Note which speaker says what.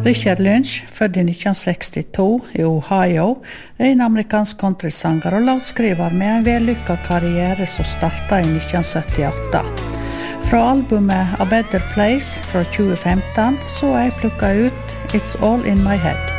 Speaker 1: Richard Lynch, født i 1962 i Ohio, en amerikansk countrysanger og låtskriver med en vellykket karriere som startet i 1978. Fra albumet A Better Place fra 2015 så jeg plukket ut It's All In My Head.